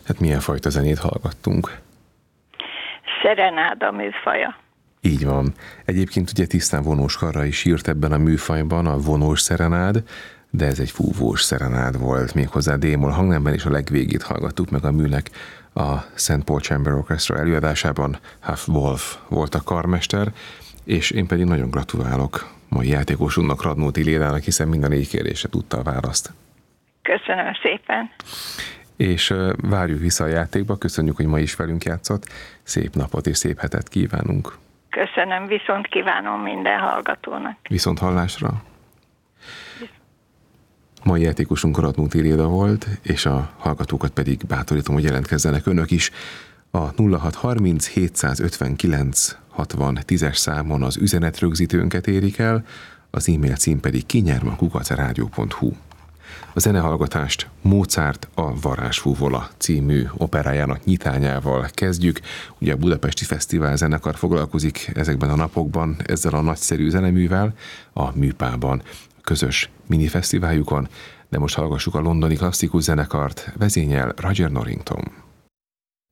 Hát milyen fajta zenét hallgattunk? Szerenáda műfaja. Így van. Egyébként ugye tisztán vonós karra is írt ebben a műfajban, a vonós szerenád, de ez egy fúvós szerenád volt, méghozzá d-moll hangnemben, és a legvégét hallgattuk meg a műnek a St. Paul Chamber Orchestra előadásában. Huff Wolf volt a karmester, és én pedig nagyon gratulálok mai játékosunknak, Radnóti Lénának, hiszen minden 4 kérdésre tudta a választ. Köszönöm szépen. És várjuk vissza a játékba, köszönjük, hogy ma is velünk játszott. Szép napot és szép hetet kívánunk. Köszönöm, viszont kívánom minden hallgatónak. Viszont hallásra. Mai játékosunk Radnóti Léna volt, és a hallgatókat pedig bátorítom, hogy jelentkezzenek önök is. A 0630 759 60 10-es számon az üzenetrögzítőnket érik el, az e-mail cím pedig kinyerma@rádió.hu. A zenehallgatást Mozart a Varázsfúvola című operájának nyitányával kezdjük. Ugye a Budapesti Fesztivál zenekar foglalkozik ezekben a napokban ezzel a nagyszerű zeneművel a Műpában, közös minifesztiváljukon, de most hallgassuk a londoni klasszikus zenekart, vezényel Roger Norrington.